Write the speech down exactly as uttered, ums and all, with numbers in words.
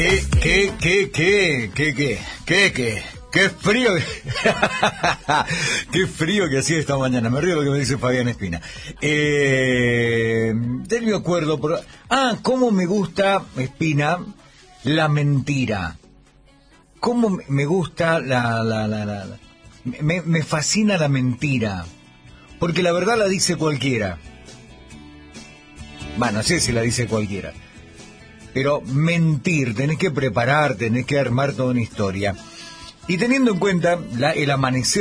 ¿Qué, qué, qué, qué, qué, qué, qué, qué, qué frío, qué frío que hacía esta mañana? Me río lo que me dice Fabián Espina. Eh, de mi acuerdo, por... ah, cómo me gusta, Espina, la mentira. Cómo me gusta la, la, la, la, la... Me, me fascina la mentira, porque la verdad la dice cualquiera. Bueno, no sé si la dice cualquiera. Pero mentir, tenés que preparar, tenés que armar toda una historia. Y teniendo en cuenta la, el amanecer